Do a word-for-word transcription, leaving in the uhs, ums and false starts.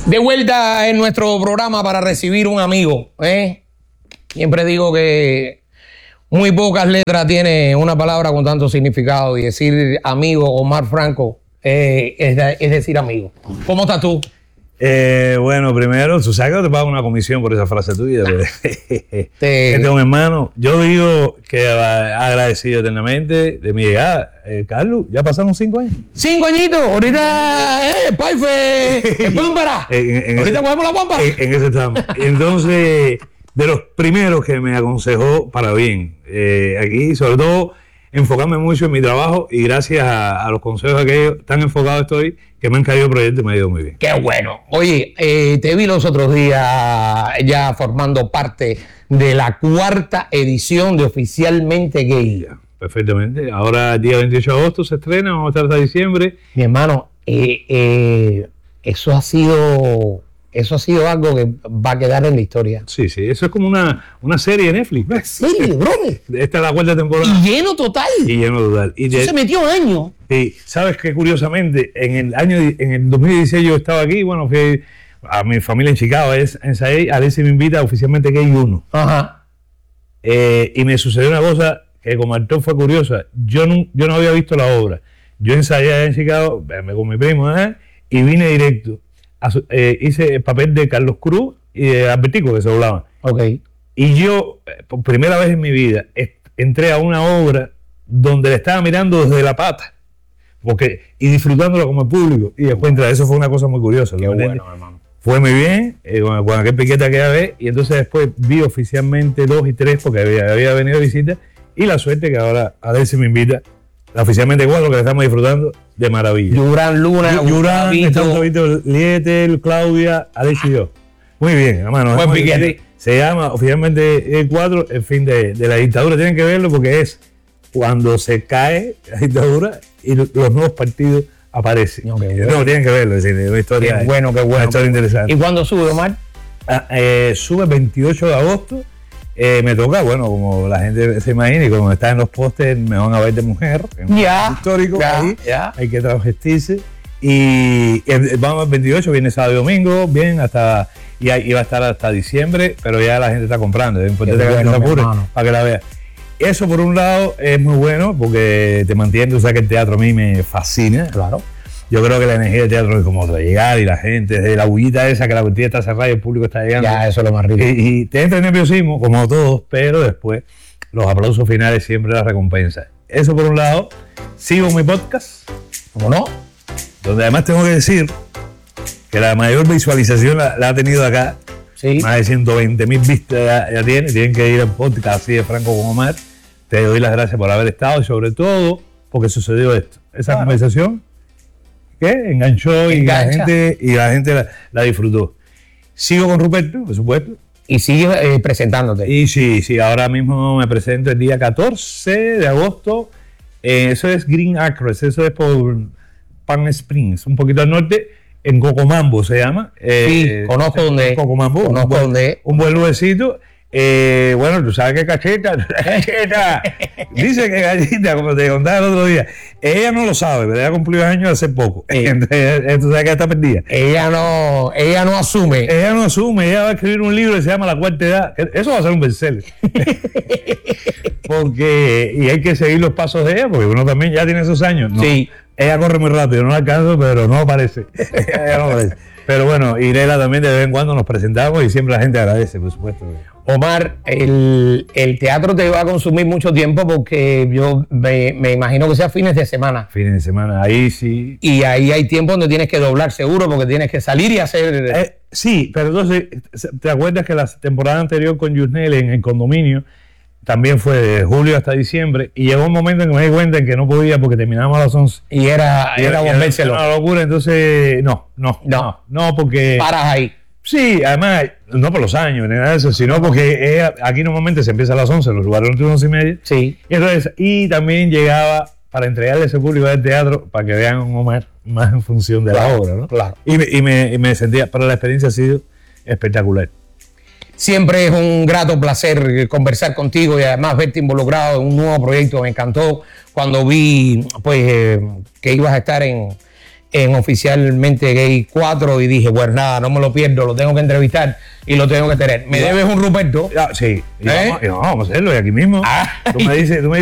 De vuelta en nuestro programa para recibir un amigo. ¿eh? Siempre digo que muy pocas letras tiene una palabra con tanto significado y decir amigo Omar Franco eh, es, es decir amigo. ¿Cómo estás tú? Eh, bueno, primero, tú sabes que te pago una comisión por esa frase tuya. Te... Este es un hermano. Yo digo que agradecido eternamente de mi llegada. Eh, Carlos, ya pasaron cinco años. Cinco añitos. Ahorita, eh, Paife, en Pámpara. Ahorita cogemos la pampa. En, en ese estamos. Entonces, de los primeros que me aconsejó para bien. Eh, aquí, sobre todo, enfocarme mucho en mi trabajo y gracias a, a los consejos aquellos, tan enfocado estoy que me han caído proyectos y me ha ido muy bien. ¡Qué bueno! Oye, eh, te vi los otros días ya formando parte de la cuarta edición de Oficialmente Gay. Ya, perfectamente. Ahora, el día veintiocho de agosto se estrena, vamos a estar hasta diciembre. Mi hermano, eh, eh, eso ha sido... Eso ha sido algo que va a quedar en la historia. Sí, sí, eso es como una, una serie de Netflix. ¿Una serie, brother? Esta es la cuarta temporada. Y lleno total. Y lleno total. Y eso de, se metió años. Sí, sabes que curiosamente, en el año en el dos mil dieciséis yo estaba aquí, bueno, fui a mi familia en Chicago, es, ensayé, Alessi me invita a Oficialmente Gay uno. Ajá. Eh, y me sucedió una cosa que como actor fue curiosa. Yo no, yo no había visto la obra. Yo ensayé allá en Chicago, con mi primo, ¿eh? Y vine directo. A, eh, hice el papel de Carlos Cruz y de Albertico, que se doblaban. Okay. Y yo, por primera vez en mi vida, entré a una obra donde le estaba mirando desde la pata porque, y disfrutándolo como público. Y después entra, eso fue una cosa muy curiosa. Qué bueno, hermano. Fue muy bien, eh, con, con aquel piquete que había, y entonces después vi Oficialmente dos y tres porque había, había venido de visita, y la suerte que ahora Alessi me invita a Oficialmente cuatro, que le estamos disfrutando de maravilla. Yurán Luna, Yurán, Lietel, Claudia, Alessi y yo. Muy bien, hermano. Buen piquete. Se llama Oficialmente cuatro, el fin de, de la dictadura. Tienen que verlo porque es cuando se cae la dictadura y los nuevos partidos aparecen. No, bueno. no tienen que verlo, es decir, una historia, qué bueno, qué bueno, una historia interesante. ¿Y cuándo sube, Omar? Ah, eh, sube el veintiocho de agosto. Eh, me toca, bueno, como la gente se imagina, y como está en los pósters, me van a ver de mujer. Ya. Histórico, ya, ahí, ya. Hay que travestirse. Y, y vamos al veintiocho, viene sábado y domingo, bien, hasta. Y, y va a estar hasta diciembre, pero ya la gente está comprando. Es importante que la gente apure para que la vea. Eso, por un lado, es muy bueno porque te mantiene. O sea, que el teatro a mí me fascina. Claro. Yo creo que la energía del teatro es como otra, llegar y la gente, desde la bullita esa, que la cortina está cerrada y el público está llegando. Ya, eso es lo más rico. Y, y te entra el nerviosismo, como todos, pero después los aplausos finales siempre la recompensa. Eso por un lado. Sigo mi podcast. ¿Cómo no? Donde además tengo que decir que la mayor visualización la, la ha tenido acá. Sí. Más de ciento veinte mil vistas ya, ya tiene. Tienen que ir al podcast así de Franco con Omar. Te doy las gracias por haber estado y sobre todo porque sucedió esto. Esa claro. conversación que enganchó y la gente, y la, gente la, la disfrutó. Sigo con Ruperto, por supuesto. Y sigue eh, presentándote. Y sí, sí, ahora mismo me presento el día catorce de agosto. Eh, eso es Green Acres, eso es por Palm Springs, un poquito al norte, en Cocomambo se llama. Eh, sí, conozco dónde es. Cocomambo, conozco un buen, dónde es. Un buen lugarcito. Eh, bueno, tú sabes que Cacheta, Cacheta, dice que Cacheta, como te contaba el otro día, ella no lo sabe, pero ella cumplió años hace poco. Sí. Entonces, tú sabes que está perdida. Ella no, ella no asume. Ella no asume, ella va a escribir un libro que se llama La Cuarta Edad. Eso va a ser un bestseller. Porque, y hay que seguir los pasos de ella, porque uno también ya tiene esos años. ¿No? Sí. Ella corre muy rápido, no la alcanzo, pero no aparece. Ella no aparece. Pero bueno, Irela también de vez en cuando nos presentamos y siempre la gente agradece, por supuesto. Omar, el, el teatro te va a consumir mucho tiempo porque yo me, me imagino que sea fines de semana. Fines de semana, ahí sí. Y ahí hay tiempo donde tienes que doblar seguro porque tienes que salir y hacer... Eh, sí, pero entonces, ¿te acuerdas que la temporada anterior con Yusnel en el condominio también fue de julio hasta diciembre? Y llegó un momento en que me di cuenta en que no podía porque terminábamos a las once. Y era, y era, era volvérselo. Era una locura, entonces no, no, no, no, no porque... Paras ahí. Sí, además, no por los años ni nada de eso, sino porque ella, aquí normalmente se empieza a las once, los lugares entre once y media. Sí. Y, entonces, y también llegaba para entregarle ese público del teatro para que vean un Omar más en función de claro, la obra, ¿no? Claro. Y me, y, me, y me sentía, pero la experiencia ha sido espectacular. Siempre es un grato placer conversar contigo y además verte involucrado en un nuevo proyecto. Me encantó cuando vi pues eh, que ibas a estar en, en Oficialmente Gay cuatro y dije, pues nada, no me lo pierdo, lo tengo que entrevistar y lo tengo que tener. ¿Me debes un Ruperto? Ah, sí, y, ¿Eh? vamos, y vamos a hacerlo y aquí mismo. Ah. Tú me dices, tú me